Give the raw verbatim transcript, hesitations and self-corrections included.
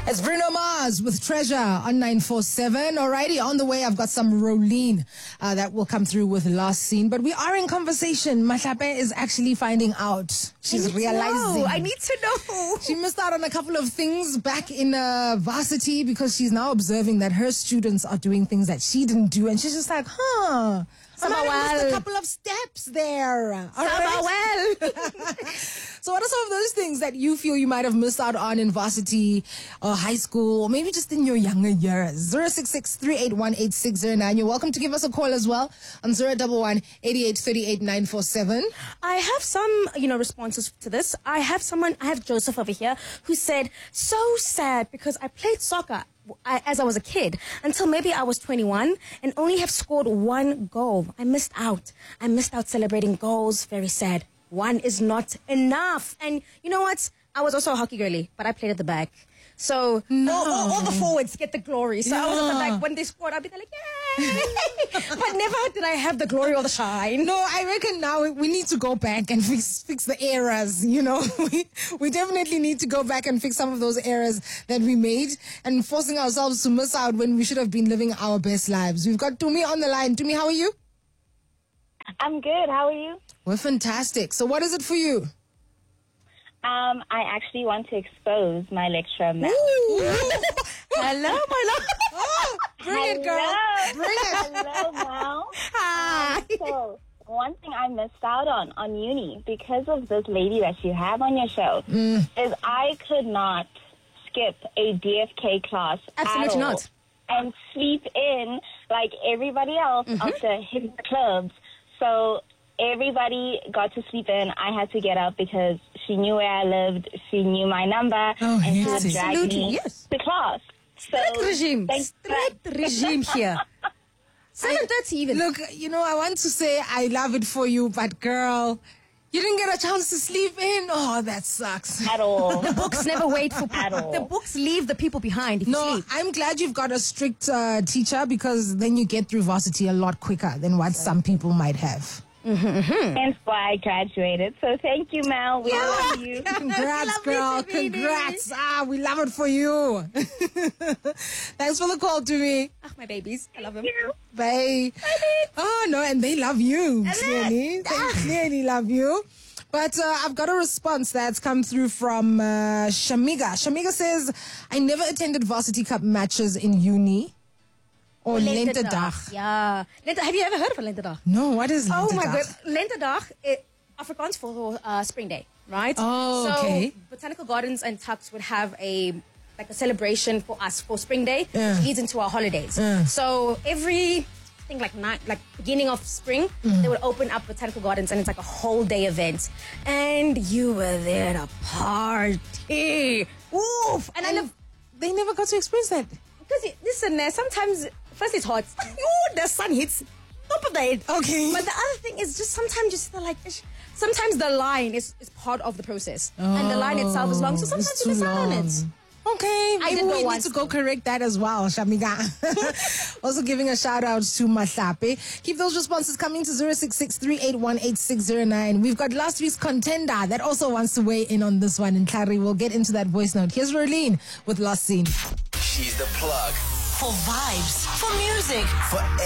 It's Bruno Mars with Treasure on nine four seven. Alrighty, on the way, I've got some Rolene uh, that will come through with Last Scene. But we are in conversation. Mahlape is actually finding out. She's realizing. I need to know. She missed out on a couple of things back in uh, varsity because she's now observing that her students are doing things that she didn't do. And she's just like, huh. I might have missed a couple of steps there. All right. well. So what are some of those things that you feel you might have missed out on in varsity or high school or maybe just in your younger years? zero six six, three eight one, eight six zero nine. You're welcome to give us a call as well on zero one one, eight eight three eight, nine four seven. I have some, you know, responses to this. I have someone, I have Joseph over here who said, so sad because I played soccer I, as I was a kid until maybe I was twenty-one and only have scored one goal. I missed out. I missed out celebrating goals. Very sad. One is not enough. And you know what? I was also a hockey girly, but I played at the back. So no. all, all, all the forwards get the glory. So yeah. I was at the back. When they scored, I'd be like, yay! But never did I have the glory or the shine. No, I reckon now we need to go back and fix fix the errors, you know. we, we definitely need to go back and fix some of those errors that we made and forcing ourselves to miss out when we should have been living our best lives. We've got Tumi on the line. Tumi, how are you? I'm good. How are you? We're fantastic. So what is it for you? Um, I actually want to expose my lecturer, Mel. Hello, my love. Oh, bring it, girl. Hello. Bring it. Hello, Mel. Hi. Um, so, one thing I missed out on on uni because of this lady that you have on your show Mm. is I could not skip a D F K class Absolutely at all not. and sleep in like everybody else Mm-hmm. after hitting the clubs. So everybody got to sleep in. I had to get up because she knew where I lived. She knew my number. Oh, and she would yes. drag Absolutely, me yes. to class. So, Strict regime. thanks- Strict regime here. seven thirty even. Look, you know, I want to say I love it for you, but girl, you didn't get a chance to sleep in. Oh, that sucks. At all. Books never wait for At all. The books leave the people behind if you No, sleep. I'm glad you've got a strict uh, teacher because then you get through varsity a lot quicker than what some people might have. Hence why I graduated. So thank you, Mel. We love you. Congrats, Lovely girl. to meet you. Congrats. Ah, we love it for you. Thanks for the call to me. Ah, my babies. I love them. Bye. Oh, no, and they love you, clearly. They clearly love you. But uh, I've got a response that's come through from uh, Shamiga. Shamiga says, I never attended varsity cup matches in uni or Lentedag. Yeah. Lente, have you ever heard of a Lentedag? No, what is Lentedag? Oh my god. Lentedag, it, Afrikaans for uh, spring day, right? Oh, so okay. Botanical Gardens and Tuks would have a like a celebration for us for spring day, Yeah. which leads into our holidays. Yeah. So every I think like night, like beginning of spring, Mm. they would open up Botanical Gardens and it's like a whole day event. And you were there to party. Oof! And, I And love they never got to experience that. because it- listen, uh, sometimes first it's hot. Ooh, the sun hits top of the head. Okay. But the other thing is just sometimes just feel like ish, sometimes the line is, is part of the process, and the line itself is long. So Oh, it's sometimes you too decide on long. it. Okay, I maybe did go we need once, to go though. correct that as well, Shamiga. Also giving a shout out to Mahlape. Keep those responses coming to zero six six, three eight one, eight six zero nine. We've got last week's contender that also wants to weigh in on this one. And Clary, we'll get into that voice note. Here's Rolene with Last Scene. She's the plug For vibes, for music, for